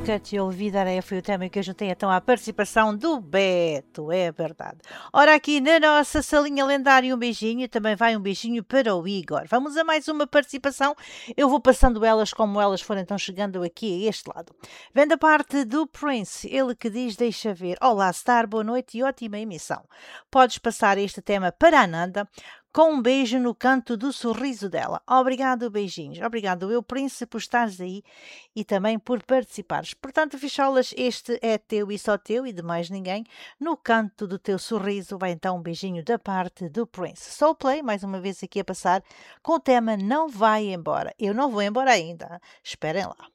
Nunca te olvidarei foi o tema que eu juntei então à participação do Beto, é verdade. Ora, aqui na nossa salinha lendária, um beijinho, também vai um beijinho para o Igor. Vamos a mais uma participação, eu vou passando elas como elas forem então chegando aqui a este lado. Vem da parte do Prince, ele que diz, deixa ver, olá Star, boa noite e ótima emissão. Podes passar este tema para a Nanda, com um beijo no canto do sorriso dela. Obrigado, beijinhos. Obrigado, eu, Príncipe, por estares aí e também por participares. Portanto, Ficholas, este é teu e só teu e de mais ninguém. No canto do teu sorriso vai então um beijinho da parte do Prince. Soul Play, mais uma vez aqui a passar, com o tema Não Vai Embora. Eu não vou embora ainda. Esperem lá.